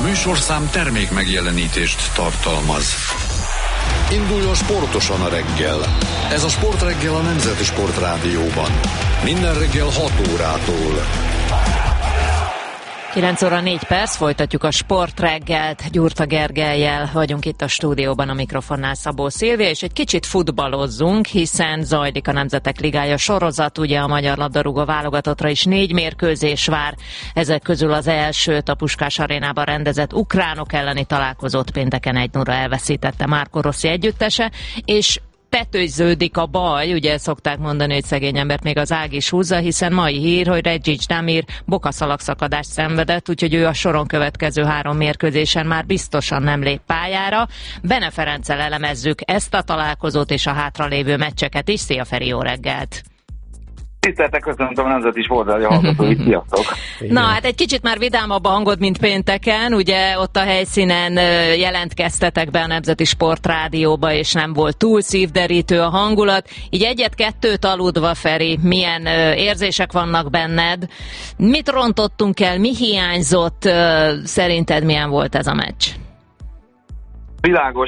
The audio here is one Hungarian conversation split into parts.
műsorszám termék megjelenítést tartalmaz. Induljon sportosan a reggel. Ez a Sportreggel a Nemzeti Sportrádióban. Minden reggel 6 órától. 9 óra 4 perc, folytatjuk a Sportreggelt. Gyurta Gergellyel vagyunk itt a stúdióban, a mikrofonnál Szabó Szilvia, és egy kicsit futballozzunk, hiszen zajlik a Nemzetek Ligája sorozat, ugye a magyar labdarúgó válogatottra is 4 mérkőzés vár, ezek közül az elsőt a Puskás Arénában rendezett ukránok elleni találkozót pénteken 1-0-ra elveszítette Marco Rossi együttese, és tetőződik a baj, ugye szokták mondani, hogy szegény embert még az ág is húzza, hiszen mai hír, hogy Reggics Damir bokaszalagszakadást szenvedett, úgyhogy ő a soron következő 3 mérkőzésen már biztosan nem lép pályára. Bene Ferenccel elemezzük ezt a találkozót és a hátralévő meccseket is. Szia Feri, jó reggelt! Tiszteltek, köszöntöm a Nemzeti Sportrádió hallgatóit, sziasztok! Na, hát egy kicsit már vidámabb a hangod, mint pénteken, ugye ott a helyszínen jelentkeztetek be a Nemzeti Sportrádióba, és nem volt túl szívderítő a hangulat. Így 1-2 aludva, Feri, milyen érzések vannak benned? Mit rontottunk el, mi hiányzott? Szerinted milyen volt ez a meccs? Világos.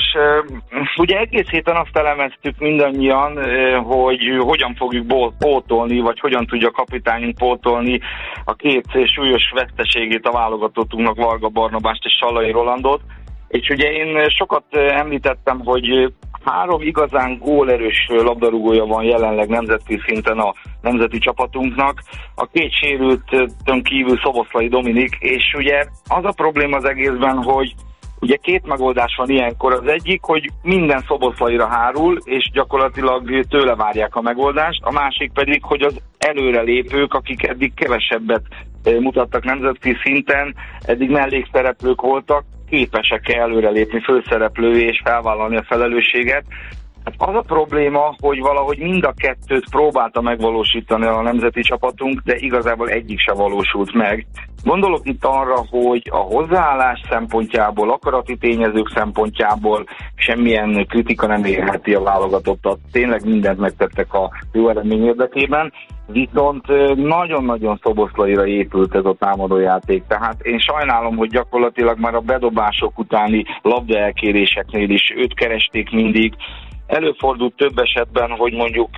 Ugye egész héten azt elemeztük mindannyian, hogy hogyan fogjuk pótolni, vagy hogyan tudja kapitányunk pótolni a 2 súlyos veszteségét a válogatottunknak, Varga Barnabást és Sallai Rolandot. És ugye én sokat említettem, hogy 3 igazán gólerős labdarúgója van jelenleg nemzetközi szinten a nemzeti csapatunknak. A 2 sérültön kívül Szoboszlai Dominik, és ugye az a probléma az egészben, hogy ugye 2 megoldás van ilyenkor. Az egyik, hogy minden Szoboszlaira hárul, és gyakorlatilag tőle várják a megoldást. A másik pedig, hogy az előrelépők, akik eddig kevesebbet mutattak nemzetközi szinten, eddig mellékszereplők voltak, képesek-e előrelépni főszereplővé és felvállalni a felelősséget. Hát az a probléma, hogy valahogy mind a 2-t próbálta megvalósítani a nemzeti csapatunk, de igazából egyik se valósult meg. Gondolok itt arra, hogy a hozzáállás szempontjából, akarati tényezők szempontjából semmilyen kritika nem érheti a válogatottat. Tényleg mindent megtettek a jó eredmény érdekében, viszont nagyon-nagyon Szoboszlaira épült ez a támadójáték. Tehát én sajnálom, hogy gyakorlatilag már a bedobások utáni labdaelkéréseknél is őt keresték mindig. Előfordult több esetben, hogy mondjuk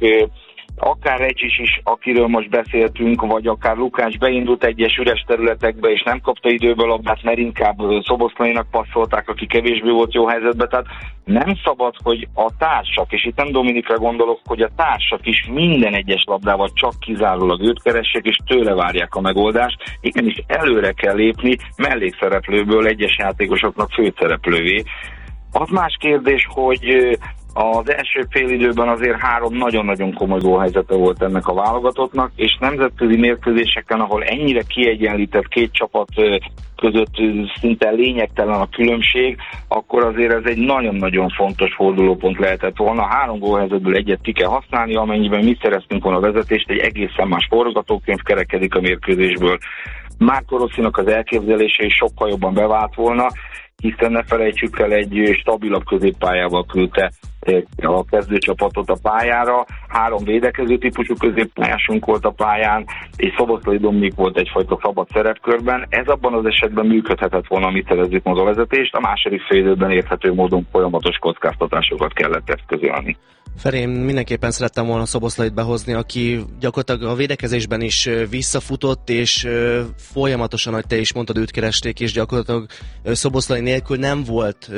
akár Reggics is, akiről most beszéltünk, vagy akár Lukács beindult egyes üres területekbe, és nem kapta időből labdát, mert inkább Szoboszlainak passzolták, aki kevésbé volt jó helyzetben. Tehát nem szabad, hogy a társak, és itt nem Dominikra gondolok, hogy a társak is minden egyes labdával csak kizárólag őt keressék, és tőle várják a megoldást. Igenis előre kell lépni, mellékszereplőből egyes játékosoknak főszereplővé. Az más kérdés, hogy az első félidőben azért 3 nagyon-nagyon komoly gólhelyzete volt ennek a válogatottnak, és nemzetközi mérkőzéseken, ahol ennyire kiegyenlített 2 csapat között szinte lényegtelen a különbség, akkor azért ez egy nagyon-nagyon fontos fordulópont lehetett volna. 3 gólhelyzetből egyet ki kell használni, amennyiben mi szereztünk volna a vezetést, egy egészen más forgatókönyv kerekedik a mérkőzésből. Marco Rossinak az elképzelése is sokkal jobban bevált volna, hiszen ne felejtsük el, egy stabilabb középpályával küldte a kezdőcsapatot a pályára. 3 védekező típusú középpályásunk volt a pályán, és Szoboszlai Dominik volt egyfajta szabad szerepkörben. Ez abban az esetben működhetett volna, amit szerezzük meg a vezetést. A második fél időben érthető módon folyamatos kockáztatásokat kellett eszközölni. Feri, én mindenképpen szerettem volna Szoboszlait behozni, aki gyakorlatilag a védekezésben is visszafutott, és folyamatosan, ahogy te is mondtad, őt keresték, és gyakorlatilag Szoboszlai nélkül nem volt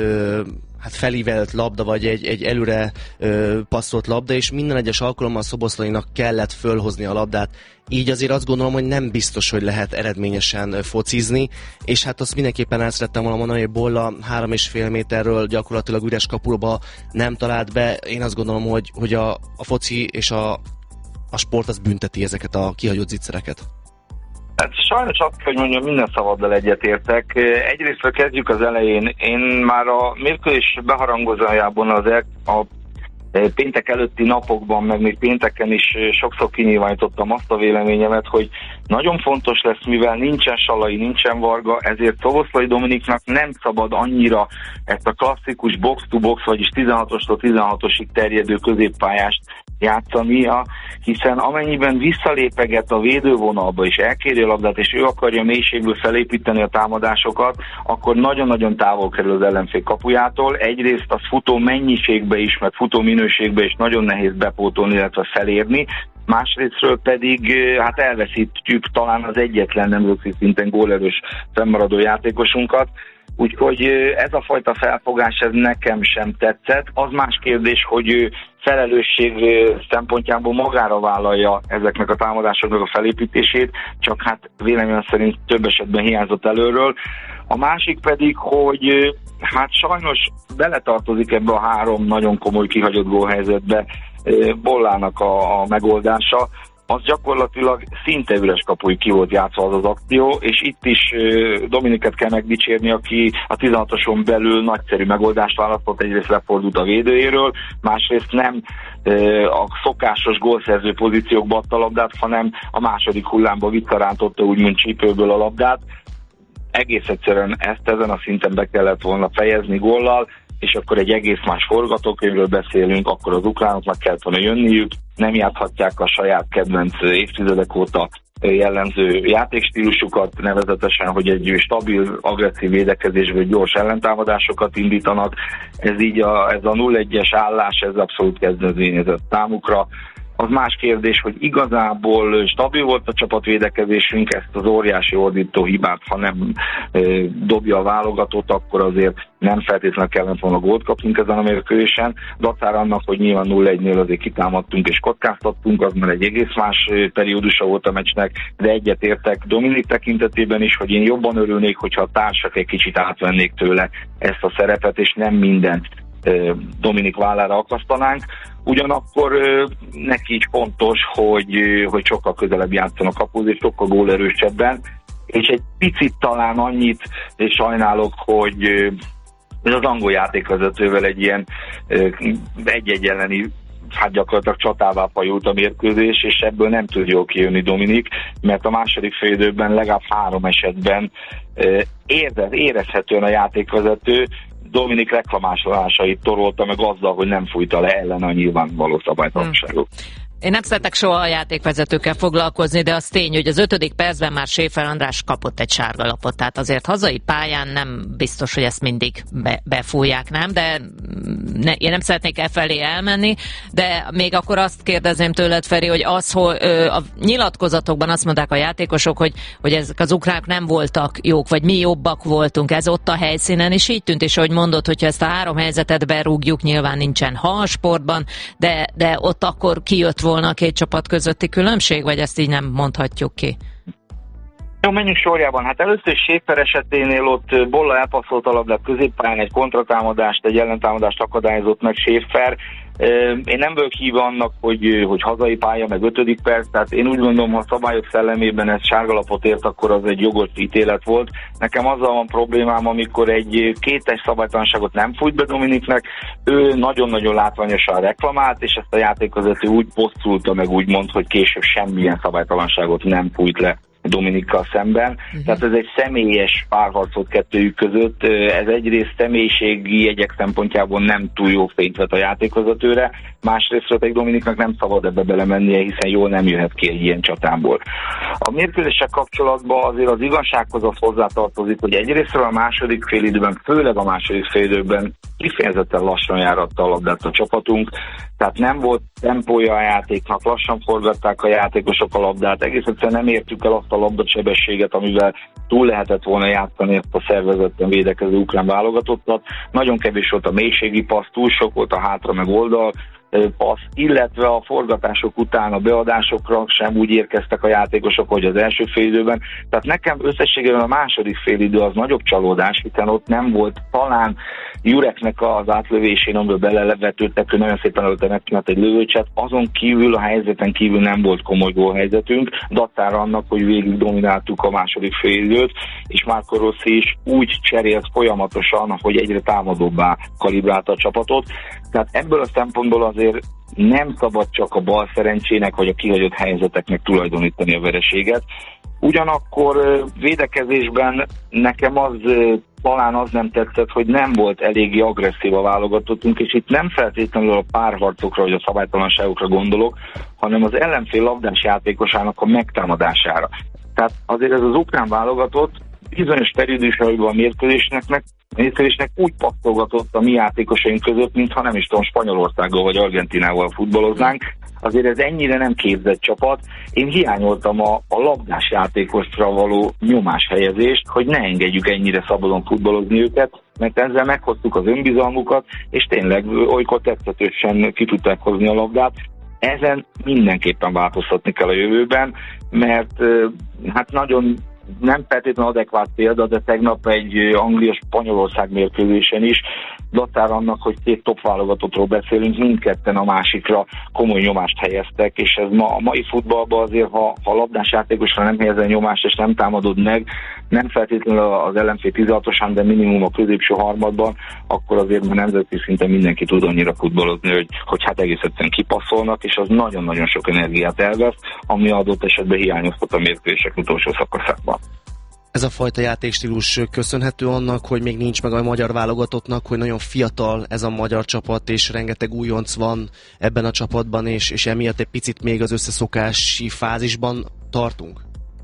felívelt labda, vagy egy előre passzolt labda, és minden egyes alkalommal Szoboszlainak kellett fölhozni a labdát. Így azért azt gondolom, hogy nem biztos, hogy lehet eredményesen focizni, és hát azt mindenképpen el szerettem volna mondani, hogy Bolla 3,5 méterről gyakorlatilag üres kapuba nem talált be. Én azt gondolom, hogy a foci és a sport az bünteti ezeket a kihagyott zicsereket. Hát sajnos azt kell, hogy mondjam, minden szavaddal egyetértek. Egyrészt kezdjük az elején. Én már a mérkőzés beharangozójában a péntek előtti napokban, meg még pénteken is sokszor kinyilvánítottam azt a véleményemet, hogy nagyon fontos lesz, mivel nincsen Sallai, nincsen Varga, ezért Szoboszlai Dominiknak nem szabad annyira ezt a klasszikus box-to-box, vagyis 16-ostól 16-osig terjedő középpályást játszania, hiszen amennyiben visszalépeget a védővonalba és elkéri a labdát, és ő akarja mélységből felépíteni a támadásokat, akkor nagyon-nagyon távol kerül az ellenfél kapujától. Egyrészt az futó mennyiségbe is, meg futó minőségbe is nagyon nehéz bepótolni, illetve felérni. Másrésztről pedig hát elveszítjük talán az egyetlen nemzetközi szinten gólerős fennmaradó játékosunkat. Úgyhogy ez a fajta felfogás, ez nekem sem tetszett. Az más kérdés, hogy ő felelősség szempontjából magára vállalja ezeknek a támadásoknak a felépítését, csak hát véleményem szerint több esetben hiányzott előről. A másik pedig, hogy hát sajnos beletartozik ebbe a 3 nagyon komoly kihagyott gólhelyzetbe Bollának a megoldása. Az gyakorlatilag szinte üres kapuig ki volt játszva az akció, és itt is Dominiket kell megdicsérni, aki a 16-oson belül nagyszerű megoldást választott, egyrészt lefordult a védőjéről, másrészt nem a szokásos gólszerző pozíciókba adta a labdát, hanem a második hullámba visszarántotta úgymond csípőből a labdát. Egész egyszerűen ezt ezen a szinten be kellett volna fejezni góllal, és akkor egy egész más forgatókönyvről beszélünk, akkor az ukránoknak kellett volna jönniük, nem játhatják a saját kedvenc évtizedek óta jellemző játékstílusukat, nevezetesen, hogy egy stabil, agresszív védekezésből gyors ellentámadásokat indítanak. Ez így ez a 0-1-es állás, ez abszolút kezdeményezett számukra. Az más kérdés, hogy igazából stabil volt a csapatvédekezésünk, ezt az óriási ordító hibát, ha nem dobja a válogatót, akkor azért nem feltétlenül kellett volna gólt kapnunk ezen a mérkőzésen. Dacára annak, hogy nyilván 0-1-nél azért kitámadtunk és kockáztattunk, az már egy egész más periódusa volt a meccsnek, de egyetértek Dominik tekintetében is, hogy én jobban örülnék, hogyha a társak egy kicsit átvennék tőle ezt a szerepet, és nem mindent Dominik vállára akasztanánk. Ugyanakkor neki is fontos, hogy sokkal közelebb játszon a kapuhoz, és sokkal gólerősebben, és egy picit talán annyit sajnálok, hogy az angol játékvezetővel egy ilyen egy-egy elleni, hát gyakorlatilag csatává fajult a mérkőzés, és ebből nem tud jól kijönni Dominik, mert a második fél időben legalább 3 esetben érezhetően a játékvezető Dominik reklamásolásait torolta meg azzal, hogy nem fújta le ellen a nyilvánvaló szabálytalanságot. Én nem szeretek soha a játékvezetőkkel foglalkozni, de az tény, hogy az 5. percben már Schäfer András kapott egy sárgalapot, tehát azért hazai pályán nem biztos, hogy ezt mindig befújják, nem? De én nem szeretnék felé elmenni, de még akkor azt kérdezném tőled, Feri, hogy hogy a nyilatkozatokban azt mondták a játékosok, hogy ezek az ukránok nem voltak jók, vagy mi jobbak voltunk, ez ott a helyszínen, és így tűnt, és ahogy mondod, hogyha ezt a 3 helyzetet berúgjuk, nyilván nincsen a sportban, de ott akkor kijött volna a 2 csapat közötti különbség, vagy ezt így nem mondhatjuk ki? Jó, menjünk sorjában. Hát először Schäfer eseténél ott Bolla elpasszolt a labdát középpályán, egy kontratámadást, egy ellentámadást akadályozott meg Schäfer. Én nem vagyok híve annak, hogy hazai pálya, meg 5. perc, tehát én úgy gondolom, ha a szabályok szellemében ez sárgalapot ért, akkor az egy jogos ítélet volt. Nekem azzal van problémám, amikor egy 2-es szabálytalanságot nem fújt be Dominiknek, ő nagyon-nagyon látványosan reklamált, és ezt a játékvezető úgy posztulta meg úgy mond, hogy később semmilyen szabálytalanságot nem fújt le Dominikkal szemben. Tehát ez egy személyes párharcot kettőjük között. Ez egyrészt személyiségi jegyek szempontjából nem túl jó fényt vet a játékvezetőre, másrészt pedig Dominiknak nem szabad ebbe belemennie, hiszen jól nem jöhet ki egy ilyen csatából. A mérkőzések kapcsolatban azért az igazsághoz az hozzátartozik, hogy egyrésztről a második félidőben, főleg a második félidőben kifejezetten lassan járatta a labdát a csapatunk, tehát nem volt tempója a játéknak, lassan forgatták a játékosok a labdát, egész egyszerűen nem értük el azt a labdasebességet, amivel túl lehetett volna játszani ezt a szervezetten védekező ukrán válogatottat. Nagyon kevés volt a mélységi passz, túl sok volt a hátra meg oldal passz, illetve a forgatások után a beadásokra sem úgy érkeztek a játékosok, hogy az első félidőben. Tehát nekem összességében a második félidő az nagyobb csalódás, hiszen ott nem volt talán Jureknek az átlövésén, amiből belelevetődtek, ő nagyon szépen előtte megcsinált egy lövőcset, azon kívül, a helyzeten kívül nem volt komoly gólhelyzetünk, dacára annak, hogy végig domináltuk a második félidőt, és Marco Rossi is úgy cserélt folyamatosan, hogy egyre támadóbbá kalibrálta a csapatot. Tehát ebből a szempontból azért azért nem szabad csak a bal szerencsének vagy a kihagyott helyzeteknek tulajdonítani a vereséget. Ugyanakkor védekezésben nekem talán az nem tetszett, hogy nem volt eléggé agresszív a válogatottunk, és itt nem feltétlenül a párharcokra vagy a szabálytalanságokra gondolok, hanem az ellenfél labdás játékosának a megtámadására. Tehát azért ez az ukrán válogatott bizonyos periódusaiban a mérkőzésnek úgy passzolgatott a mi játékosaink között, mintha nem is tudom, Spanyolországgal vagy Argentinával futballoznánk. Azért ez ennyire nem képzett csapat. Én hiányoltam a labdás játékosra való nyomáshelyezést, hogy ne engedjük ennyire szabadon futballozni őket, mert ezzel meghoztuk az önbizalmukat, és tényleg olykor tetszetősen ki tudták hozni a labdát. Ezen mindenképpen változtatni kell a jövőben, mert hát nagyon nem feltétlenül adekvát példa, de tegnap egy Anglia-Spanyolország mérkőzésen is, dacára annak, hogy két top válogatottról beszélünk, mindketten a másikra komoly nyomást helyeztek, és ez a mai futballban azért, ha labdás játékosra nem helyezel nyomást, és nem támadod meg, nem feltétlenül az ellenfél 16-osán, de minimum a középső harmadban, akkor azért már nemzeti szinten mindenki tud annyira futballozni, hogy hát egész egyszerűen kipasszolnak, és az nagyon-nagyon sok energiát elvesz, ami adott esetben hiányozhat a mérkőzések utolsó szakaszában. Ez a fajta játékstílus köszönhető annak, hogy még nincs meg a magyar válogatottnak, hogy nagyon fiatal ez a magyar csapat, és rengeteg újonc van ebben a csapatban, és emiatt egy picit még az összeszokási fázisban tartunk?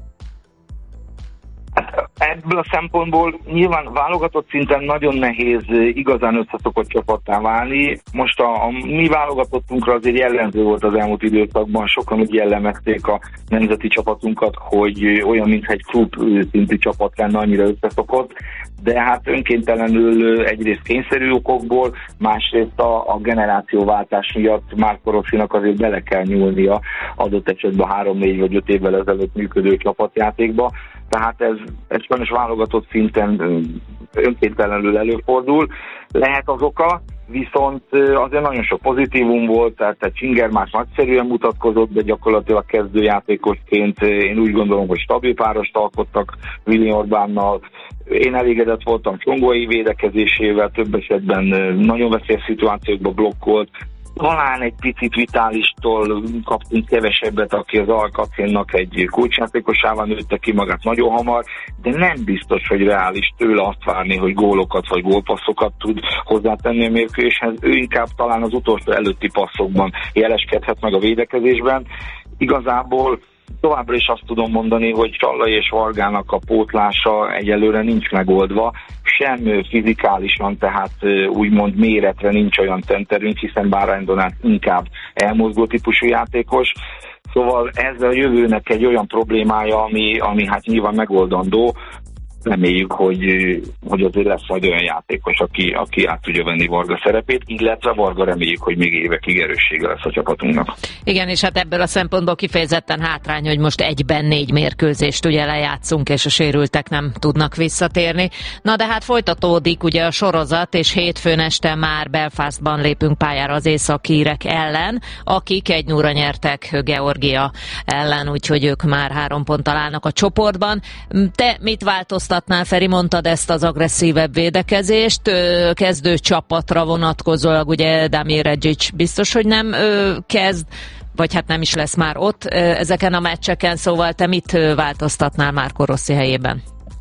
Ebből a szempontból nyilván válogatott szinten nagyon nehéz igazán összeszokott csapattá válni. Most a mi válogatottunkra azért jellemző volt az elmúlt időszakban, sokan úgy jellemezték a nemzeti csapatunkat, hogy olyan, mintha egy klub szintű csapat lenne, annyira összeszokott, de hát önkéntelenül egyrészt kényszerű okokból, másrészt a generációváltás miatt Marco Rossinak azért bele kell nyúlnia adott esetben 3-4 vagy 5 évvel ezelőtt működő csapatjátékba. Tehát ez sajnos válogatott szinten önkéntelenül előfordul. Lehet az oka, viszont azért nagyon sok pozitívum volt, tehát Csinger már nagyszerűen mutatkozott, de gyakorlatilag kezdőjátékosként én úgy gondolom, hogy stabil párost alkottak William Orbánnal. Én elégedett voltam Csongói védekezésével, több esetben nagyon veszélyes szituációkban blokkolt. Talán egy picit Vitálistól kaptunk kevesebbet, aki az Alcacelnak egy kulcsjátékosával nőtte ki magát nagyon hamar, de nem biztos, hogy reális tőle azt várni, hogy gólokat vagy gólpasszokat tud hozzátenni a mérkőzéshez. Ő inkább talán az utolsó előtti passzokban jeleskedhet meg a védekezésben. Igazából továbbra is azt tudom mondani, hogy Csallai és Vargának a pótlása egyelőre nincs megoldva, sem fizikálisan, tehát úgymond méretre nincs olyan tenterünk, hiszen Bárány Donát inkább elmozgó típusú játékos. Szóval ez a jövőnek egy olyan problémája, ami hát nyilván megoldandó. Reméljük, hogy azért lesz majd olyan játékos, aki át tudja venni Varga szerepét, illetve Varga reméljük, hogy még évekig erőssége lesz a csapatunknak. Igen, és hát ebből a szempontból kifejezetten hátrány, hogy most egyben 4 mérkőzést ugye lejátszunk, és a sérültek nem tudnak visszatérni. Na de hát folytatódik ugye a sorozat, és hétfőn este már Belfastban lépünk pályára az északírek ellen, akik 1-0-ra nyertek Georgia ellen, úgyhogy ők már 3 ponttal állnak a csoportban. Te mit változtatnál, Feri, mondtad ezt az agresszívebb védekezést, kezdő csapatra vonatkozólag, ugye Damir Regic biztos, hogy nem kezd, vagy hát nem is lesz már ott ezeken a meccseken, szóval te mit változtatnál Marco Rossi helyében?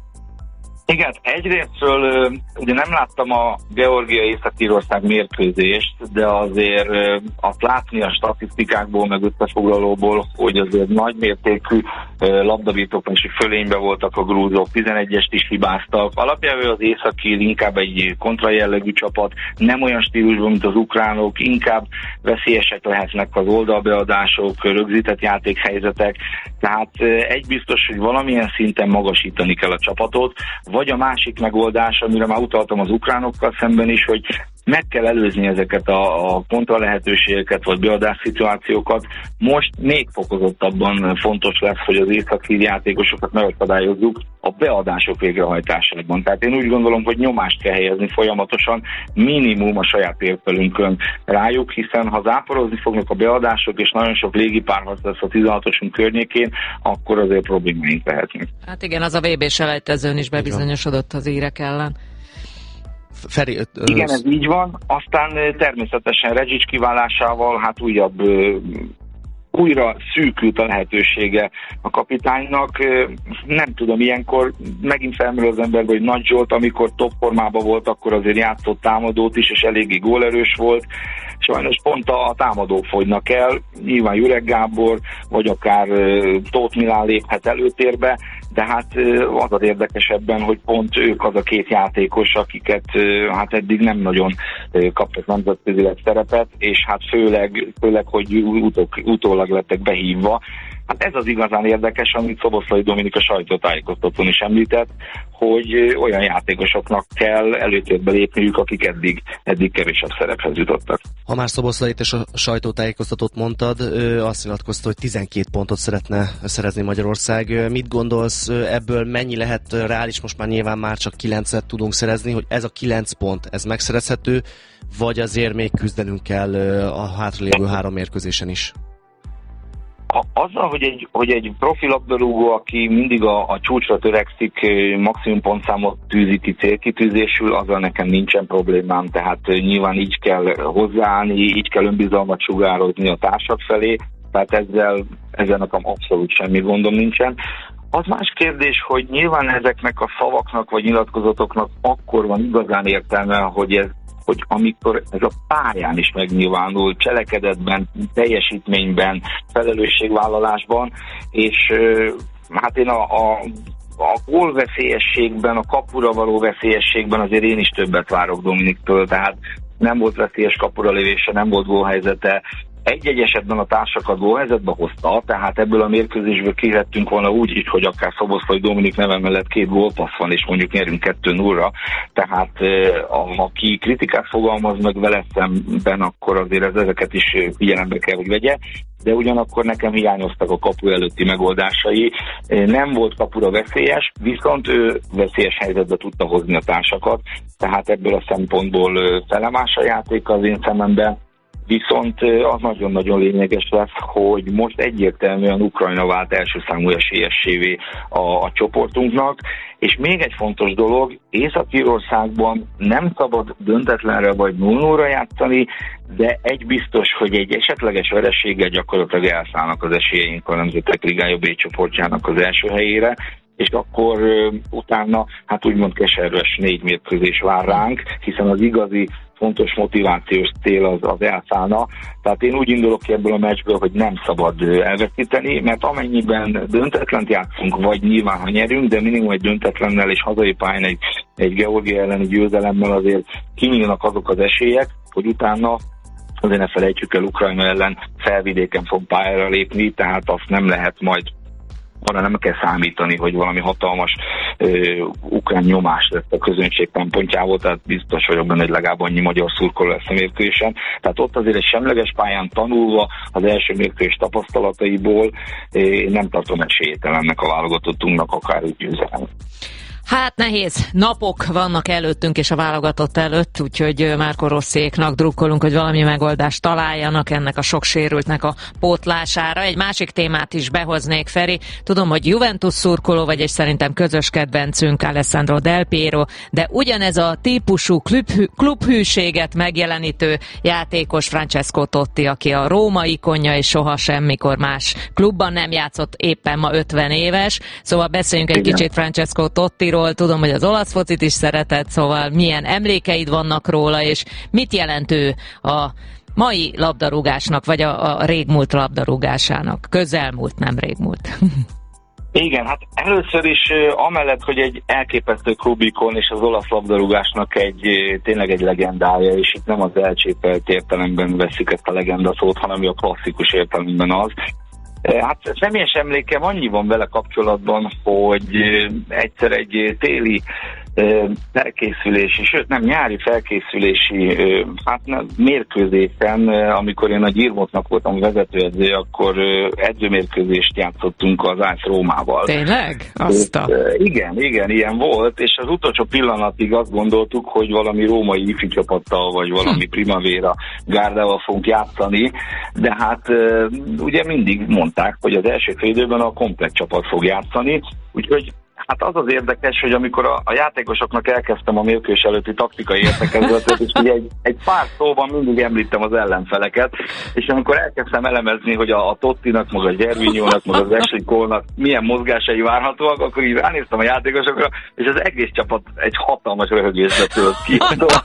Igen, egyrésztről ugye nem láttam a Georgia-Észak-Írország mérkőzést, de azért azt látni a statisztikákból, meg összefoglalóból, hogy azért nagymértékű labdabirtoklási fölényben voltak a grúzok, 11-est is hibáztak. Alapjában az északír inkább egy kontrajellegű csapat, nem olyan stílusban, mint az ukránok, inkább veszélyesek lehetnek az oldalbeadások, rögzített játékhelyzetek, tehát egy biztos, hogy valamilyen szinten magasítani kell a csapatot, vagy a másik megoldás, amire már utaltam az ukránokkal szemben is, hogy meg kell előzni ezeket a kontra lehetőségeket, vagy beadás szituációkat. Most még fokozottabban fontos lesz, hogy az északír játékosokat megakadályozzuk a beadások végrehajtásában. Tehát én úgy gondolom, hogy nyomást kell helyezni folyamatosan, minimum a saját értelünkön rájuk, hiszen ha záporozni fognak a beadások, és nagyon sok légipárharc lesz a 16-osunk környékén, akkor azért problémáink lehetnek. Hát igen, az a VB-selejtezőn is bebizonyosodott az írek ellen. Feri, igen, ez így van. Aztán természetesen Reggic kiválásával hát újra szűkült a lehetősége a kapitánynak. Nem tudom, ilyenkor megint felmerül az emberbe, hogy Nagy Zsolt, amikor top formában volt, akkor azért játszott támadót is, és eléggé gólerős volt. Sajnos pont a támadók fogynak el, nyilván Jurek Gábor, vagy akár Tóth Milán léphet előtérbe, de hát az az érdekesebben, hogy pont ők az a két játékos, akiket hát eddig nem nagyon kaptak nemzetközileg szerepet, és hát főleg hogy utólag lettek behívva. Hát ez az igazán érdekes, amit Szoboszlai Dominik a sajtótájékoztatón is említett, hogy olyan játékosoknak kell előtérbe lépniük, akik eddig kevésebb szerephez jutottak. Ha már Szoboszlait és a sajtótájékoztatót mondtad, azt nyilatkozta, hogy 12 pontot szeretne szerezni Magyarország. Mit gondolsz ebből, mennyi lehet reális? Most már nyilván már csak 9-et tudunk szerezni, hogy ez a 9 pont, ez megszerezhető, vagy azért még küzdenünk kell a hátralévő 3 mérkőzésen is? Azzal, hogy egy profi labdarúgó, aki mindig a csúcsra törekszik, maximum pontszámot tűzi ki célkitűzésül, azzal nekem nincsen problémám, tehát nyilván így kell hozzáállni, így kell önbizalmat sugározni a társak felé, tehát ezzel nekem abszolút semmi gondom nincsen. Az más kérdés, hogy nyilván ezeknek a szavaknak vagy nyilatkozatoknak akkor van igazán értelme, hogy amikor ez a pályán is megnyilvánul, cselekedetben, teljesítményben, felelősségvállalásban, és hát én a gólveszélyességben, a kapura való veszélyességben azért én is többet várok Dominiktől, tehát nem volt veszélyes kapura lövése, nem volt gólhelyzete, egy-egy esetben a társakat gólhelyzetbe hozta, tehát ebből a mérkőzésből kihettünk volna úgy is, hogy akár Szoboszlai Dominik neve mellett 2 gólpassz van, és mondjuk nyerünk 2-0-ra, tehát aki kritikát fogalmaz meg vele szemben, akkor azért ezeket is figyelembe kell, hogy vegye, de ugyanakkor nekem hiányoztak a kapu előtti megoldásai. Nem volt kapura veszélyes, viszont ő veszélyes helyzetbe tudta hozni a társakat, tehát ebből a szempontból felemás a játék az én szememben. Viszont az nagyon-nagyon lényeges lesz, hogy most egyértelműen Ukrajna vált első számú esélyessévé a csoportunknak, és még egy fontos dolog, Észak-Írországban nem szabad döntetlenre vagy 0-0-ra játszani, de egy biztos, hogy egy esetleges vereséggel gyakorlatilag elszállnak az esélyeink a Nemzetek Ligája B csoportjának az első helyére, és akkor utána hát úgymond keserves 4 mérkőzés vár ránk, hiszen az igazi fontos motivációs cél az elszállna. Tehát én úgy indulok ki ebből a meccsből, hogy nem szabad elveszíteni, mert amennyiben döntetlent játszunk, vagy nyilván ha nyerünk, de minimum egy döntetlennel és hazai pályán egy Georgia elleni győzelemmel azért kinyílnak azok az esélyek, hogy utána azért ne felejtsük el, Ukrajna ellen felvidéken fog pályára lépni, tehát azt nem lehet majd, arra nem kell számítani, hogy valami hatalmas ukrán nyomás lesz a közönség szempontjából, tehát biztos vagyok benne, hogy legalább annyi magyar szurkoló lesz a mérkőzésen. Tehát ott azért egy semleges pályán tanulva az első mérkőzés tapasztalataiból nem tartom esélytelennek a válogatottunknak akár úgy győzelem. Hát nehéz napok vannak előttünk és a válogatott előtt, úgyhogy Márko Rosszéknak drukkolunk, hogy valami megoldást találjanak ennek a sok sérültnek a pótlására. Egy másik témát is behoznék, Feri. Tudom, hogy Juventus szurkoló vagy, és szerintem közös kedvencünk Alessandro Del Piero, de ugyanez a típusú klubhűséget megjelenítő játékos Francesco Totti, aki a Róma ikonja, és soha semmikor más klubban nem játszott, éppen ma 50 éves. Szóval beszéljünk egy kicsit Francesco Tottiról. Tudom, hogy az olasz focit is szereted, szóval milyen emlékeid vannak róla, és mit jelent ő a mai labdarúgásnak, vagy a régmúlt labdarúgásának? Közelmúlt, nem régmúlt. Igen, hát először is amellett, hogy egy elképesztő klubikon és az olasz labdarúgásnak tényleg egy legendája, és itt nem az elcsépelt értelemben veszik ezt a legenda szót, hanem a klasszikus értelemben az. Hát személyes emlékem annyi van vele kapcsolatban, hogy egyszer egy téli felkészülési, sőt nem nyári felkészülési mérkőzésen, amikor én a Gyirmotnak voltam vezetőedző, akkor edzőmérkőzést játszottunk az AS Rómával. Tényleg? Igen, ilyen volt, és az utolsó pillanatig azt gondoltuk, hogy valami római ifi csapattal, vagy valami Primavera gárdával fogunk játszani, de hát ugye mindig mondták, hogy az első fél időben a komplett csapat fog játszani, úgyhogy Hát az az érdekes, hogy amikor a játékosoknak elkezdtem a mérkőzés előtti taktikai értekezletet, és ugye egy pár szóban mindig említem az ellenfeleket, és amikor elkezdtem elemezni, hogy a Tottinak, meg a Gervinho-nak, meg az Ashley Cole-nak milyen mozgásai várhatóak, akkor így ránéztem a játékosokra, és az egész csapat egy hatalmas röhögésbe tölt ki.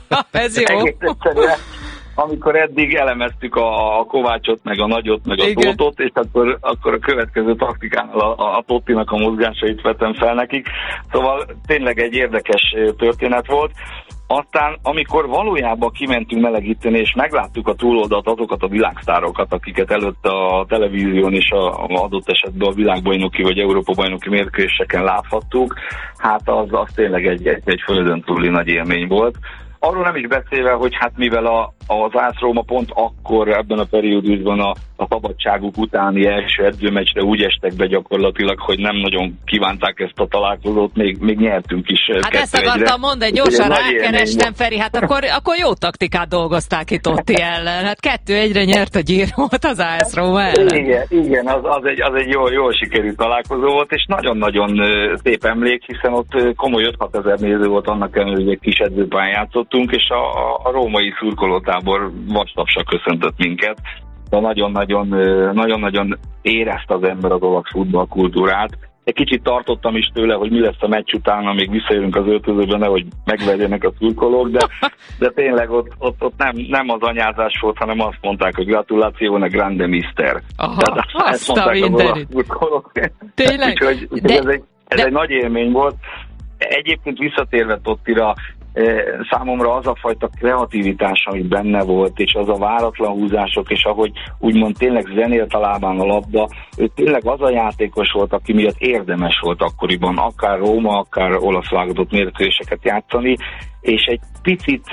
Ez jó. Egész egyszerűen, amikor eddig elemeztük a Kovácsot, meg a Nagyot, meg a Tótot, és akkor a következő taktikánál a Tottinak a mozgásait vettem fel nekik. Szóval tényleg egy érdekes történet volt. Aztán, amikor valójában kimentünk melegíteni, és megláttuk a túloldalt, azokat a világsztárokat, akiket előtte a televízión és a adott esetben a világbajnoki vagy Európa-bajnoki mérkőzéseken láthattuk, hát az tényleg egy földön túli nagy élmény volt. Arról nem is beszélve, hogy hát mivel az AS Róma pont akkor ebben a periódusban a szabadságuk utáni első edzőmeccsre úgy estek be gyakorlatilag, hogy nem nagyon kívánták ezt a találkozót, még nyertünk is. Hát ezt akartam mondani, gyorsan rákerestem, Feri, hát akkor jó taktikát dolgozták itt Totti ellen. Hát 2-1-re nyert a Girót az AS Róma ellen. Igen, az egy jól sikerült találkozó volt, és nagyon-nagyon szép emlék, hiszen ott komoly 5-6 ezer néző volt, annak ellenére, hogy egy kis edzőpályán játszottunk, és a római szurkolótábor vastapsal köszöntött minket. De nagyon-nagyon érezte az ember az olasz futballkultúrát. Egy kicsit tartottam is tőle, hogy mi lesz a meccs után, amíg visszajövünk az öltözőbe, nehogy megverjenek a szurkolók, de tényleg ott nem az anyázás volt, hanem azt mondták, hogy gratulációnak grande mister. Aha, azt a mindenit. Tényleg? Úgyhogy ez egy nagy élmény volt. Egyébként visszatérve Tottira, számomra az a fajta kreativitás, ami benne volt, és az a váratlan húzások, és ahogy úgymond tényleg zenélt a lábán a labda, ő tényleg az a játékos volt, aki miatt érdemes volt akkoriban, akár Róma, akár olasz válogatott mérkőzéseket játszani, és egy picit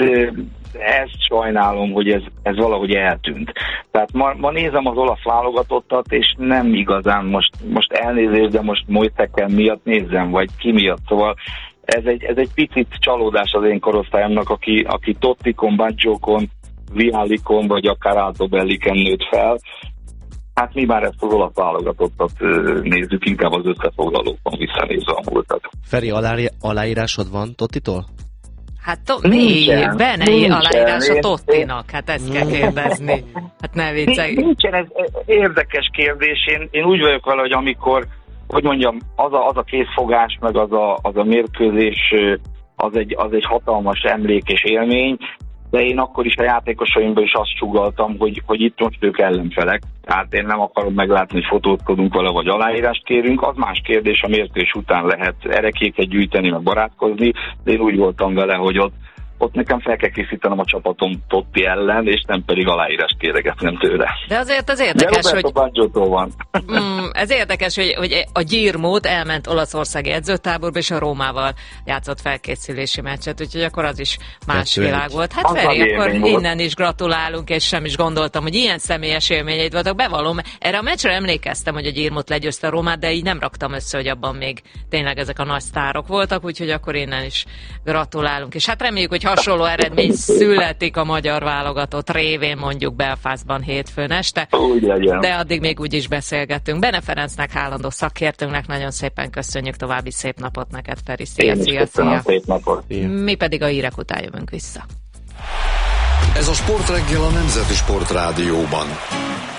ezt sajnálom, hogy ez valahogy eltűnt. Tehát ma nézem az olasz válogatottat, és nem igazán most elnézést, de most Mojteken miatt nézzem, vagy ki miatt, szóval ez egy picit csalódás az én korosztályomnak, aki Tottikon, Baggiókon, Viallikon, vagy akár Altobelliken nőtt fel. Hát mi már ezt az olasz válogatottat nézzük, inkább az összefoglalókon visszanézve a múltat. Feri, aláírásod van Tottitól? Hát Benei aláírás a Tottinak, hát ezt kell kérdezni. Hát ne viccelj. Nincsen, ez érdekes kérdés. Én úgy vagyok vele, hogy amikor, hogy mondjam, az a készfogás, meg az a mérkőzés, az egy hatalmas emlék és élmény, de én akkor is a játékosaimban is azt sugalltam, hogy itt most ők ellenfelek. Tehát én nem akarom meglátni, hogy fotózkodunk vele, vagy aláírást kérünk. Az más kérdés, a mérkőzés után lehet erekéket gyűjteni, meg barátkozni, de én úgy voltam vele, hogy ott nekem fel kell készítenem a csapatom Totti ellen, és nem pedig aláírást kéregetnem tőle. De azért az érdekes, hogy... van. Ez érdekes, hogy a Gyirmót elment olaszországi edzőtáborba, és a Rómával játszott felkészülési meccset, úgyhogy akkor az is más világ volt. Hát Feri, akkor innen is gratulálunk, és sem is gondoltam, hogy ilyen személyes élményeid voltak. Bevallom, erre a meccsre emlékeztem, hogy a Gyirmót legyőzte a Rómát, de így nem raktam össze, hogy abban még tényleg ezek a nagy sztárok voltak, úgyhogy akkor innen is gratulálunk. És hát reméljük, hogy hasonló eredmény születik a magyar válogatott révén, mondjuk Belfastban hétfőn este. De addig még úgy is beszélgetünk. Bene Ferencnek, állandó szakértőnknek nagyon szépen köszönjük, további szép napot neked, Feri. Szia. Szép napot. Mi pedig a hírek után jövünk vissza. Ez a Sportreggel a Nemzeti Sportrádióban.